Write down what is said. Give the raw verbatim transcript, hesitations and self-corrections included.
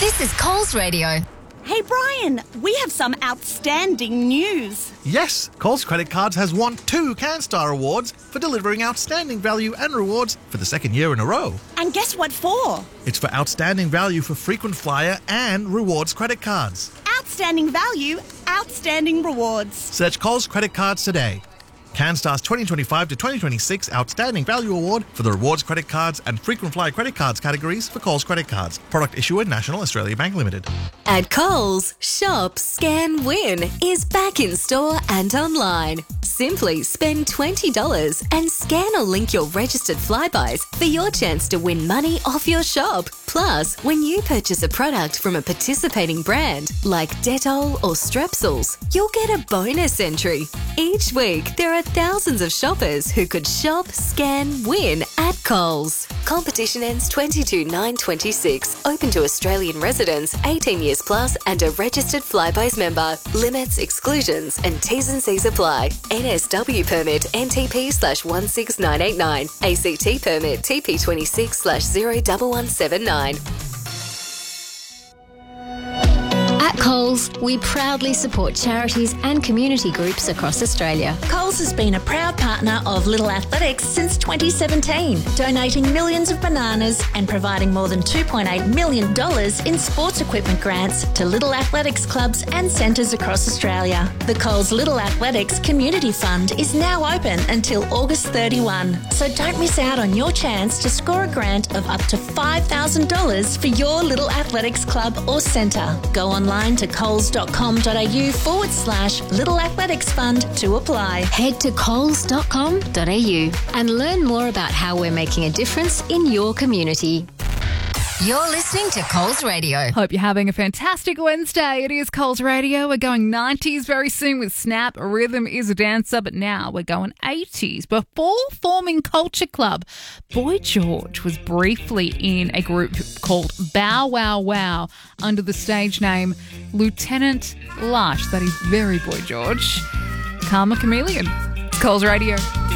This is Coles Radio. Hey Brian, we have some outstanding news. Yes, Coles Credit Cards has won two CanStar Awards for delivering outstanding value and rewards for the second year in a row. And guess what for? It's for outstanding value for frequent flyer and rewards credit cards. Outstanding value, outstanding rewards. Search Coles Credit Cards today. CanStar's twenty twenty-five to twenty twenty-six Outstanding Value Award for the rewards credit cards and frequent flyer credit cards categories for Coles Credit Cards. Product issuer National Australia Bank Limited. At Coles, Shop, Scan, Win is back in store and online. Simply spend twenty dollars and scan or link your registered Flybuys for your chance to win money off your shop. Plus, when you purchase a product from a participating brand like Dettol or Strepsils, you'll get a bonus entry. Each week, there are thousands of shoppers who could shop, scan, win at Coles. Competition ends twenty-two nine twenty-six. Open to Australian residents, eighteen years plus and a registered Flybuys member. Limits, exclusions and T's and C's apply. N S W permit N T P slash one six nine eight nine. A C T permit T P twenty-six slash zero one one seven nine. At Coles, we proudly support charities and community groups across Australia. Coles has been a proud partner of Little Athletics since twenty seventeen, donating millions of bananas and providing more than two point eight million dollars in sports equipment grants to Little Athletics clubs and centres across Australia. The Coles Little Athletics Community Fund is now open until August thirty-first, so don't miss out on your chance to score a grant of up to five thousand dollars for your Little Athletics club or centre. Go online to coles.com.au forward slash Little Athletics Fund to apply. Head to coles dot com dot a u and learn more about how we're making a difference in your community. You're listening to Coles Radio. Hope you're having a fantastic Wednesday. It is Coles Radio. We're going nineties very soon with Snap. Rhythm is a dancer, but now we're going eighties. Before forming Culture Club, Boy George was briefly in a group called Bow Wow Wow under the stage name Lieutenant Lush. That is very Boy George. Karma Chameleon. It's Coles Radio.